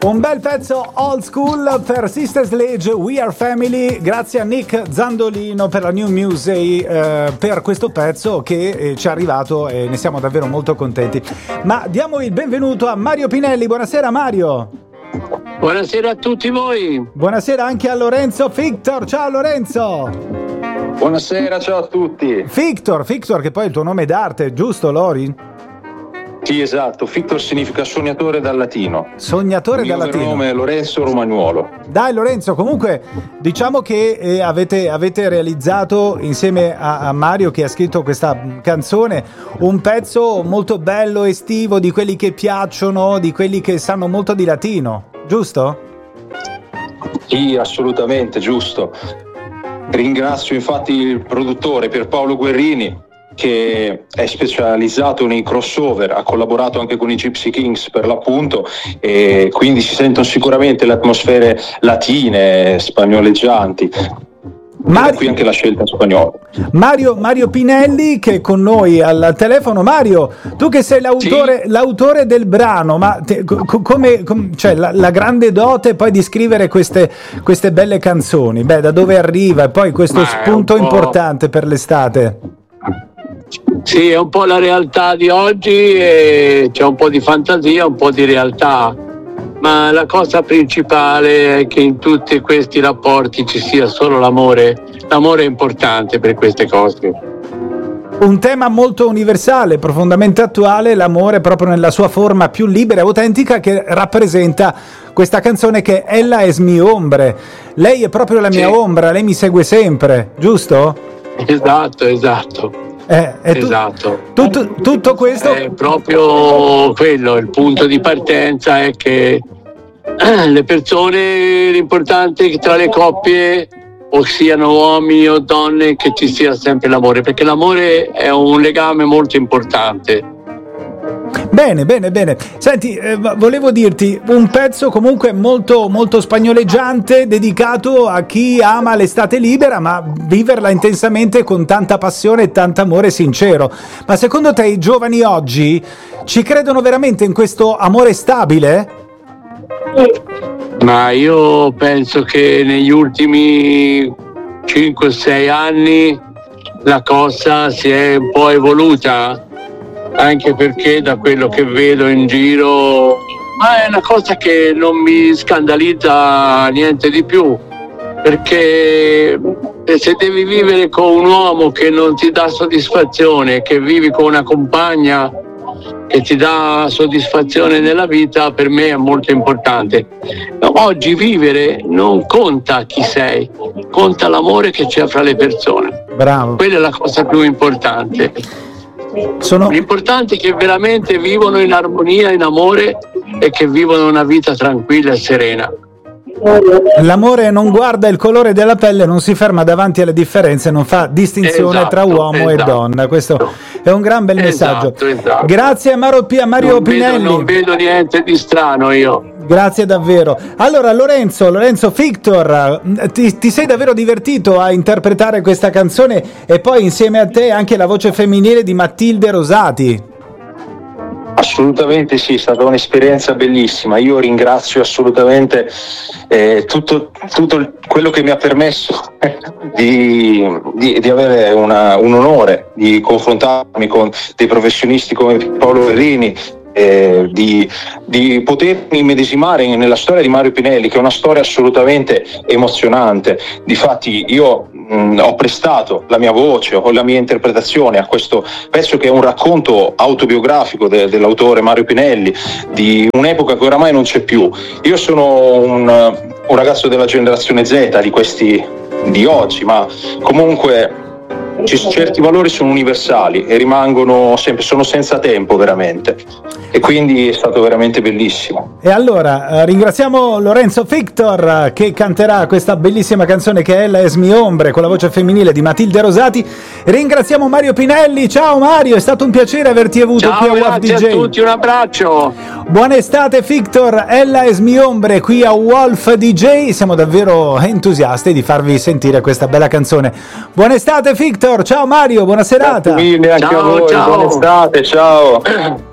Un bel pezzo old school per Sister Sledge, We Are Family. Grazie a Nick Zandolino per la New Music per questo pezzo che ci è arrivato e ne siamo davvero molto contenti. Ma diamo il benvenuto a Mario Pinelli. Buonasera Mario. Buonasera a tutti voi. Buonasera anche a Lorenzo Victor. Ciao Lorenzo. Buonasera, ciao a tutti. Victor, che poi è il tuo nome d'arte, giusto Lori? Sì, esatto, Victor significa sognatore dal latino. Sognatore dal latino. Il mio nome è Lorenzo Romagnuolo. Dai Lorenzo, comunque diciamo che avete realizzato insieme a Mario, che ha scritto questa canzone, un pezzo molto bello, estivo, di quelli che piacciono, di quelli che sanno molto di latino, giusto? Sì, assolutamente, giusto. Ringrazio infatti il produttore Pierpaolo Guerrini, che è specializzato nei crossover, ha collaborato anche con i Gypsy Kings per l'appunto, e quindi si sentono sicuramente le atmosfere latine, spagnoleggianti. Qui anche la scelta spagnola. Mario Pinelli, che è con noi al telefono. Mario, tu che sei l'autore del brano, ma cioè la grande dote poi di scrivere queste belle canzoni, da dove arriva? E poi questo spunto importante per l'estate. Sì, è un po' la realtà di oggi, e c'è un po' di fantasia, un po' di realtà, ma la cosa principale è che in tutti questi rapporti ci sia solo l'amore. L'amore è importante per queste cose. Un tema molto universale, profondamente attuale, l'amore proprio nella sua forma più libera e autentica, che rappresenta questa canzone, che Ella es mi ombre. Lei è proprio la mia ombra, lei mi segue sempre, giusto? Esatto. Esatto. Tutto questo è proprio quello, il punto di partenza è che le persone, l'importante è che tra le coppie, o siano uomini o donne, che ci sia sempre l'amore, perché l'amore è un legame molto importante. Bene. Senti, volevo dirti, un pezzo comunque molto, molto spagnoleggiante, dedicato a chi ama l'estate libera, ma viverla intensamente con tanta passione e tanto amore sincero. Ma secondo te i giovani oggi ci credono veramente in questo amore stabile? Ma io penso che negli ultimi 5-6 anni la cosa si è un po' evoluta, anche perché da quello che vedo in giro, ma è una cosa che non mi scandalizza niente di più, perché se devi vivere con un uomo che non ti dà soddisfazione, che vivi con una compagna che ti dà soddisfazione nella vita, per me è molto importante. Oggi vivere non conta chi sei, conta l'amore che c'è fra le persone. Bravo. Quella è la cosa più importante. L'importante è che veramente vivono in armonia, in amore, e che vivono una vita tranquilla e serena. L'amore non guarda il colore della pelle, non si ferma davanti alle differenze, non fa distinzione tra uomo e donna. Questo è un gran bel messaggio. Esatto. Grazie a Mario Pinelli. Non vedo niente di strano io. Grazie davvero. Allora Lorenzo Victor, ti sei davvero divertito a interpretare questa canzone, e poi insieme a te anche la voce femminile di Matilde Rosati. Assolutamente sì, è stata un'esperienza bellissima. Io ringrazio assolutamente tutto quello che mi ha permesso di avere un onore di confrontarmi con dei professionisti come Paolo Guerrini, di potermi immedesimare nella storia di Mario Pinelli, che è una storia assolutamente emozionante. Difatti io ho prestato la mia voce o la mia interpretazione a questo pezzo, che è un racconto autobiografico dell'autore Mario Pinelli, di un'epoca che oramai non c'è più. Io sono un ragazzo della generazione Z, di oggi, ma comunque certi valori sono universali e rimangono sempre, sono senza tempo veramente, e quindi è stato veramente bellissimo. E allora ringraziamo Lorenzo Victor, che canterà questa bellissima canzone che è Ella es mi ombre, con la voce femminile di Matilde Rosati. Ringraziamo Mario Pinelli. Ciao Mario, è stato un piacere averti avuto qui a WAF DJ. Ciao, a tutti, un abbraccio. Buona estate Victor, Ella es mi ombre qui a WOLF DJ. Siamo davvero entusiasti di farvi sentire questa bella canzone. Buona estate Victor, ciao Mario, buona serata. Grazie mille anche a voi, buona estate, ciao.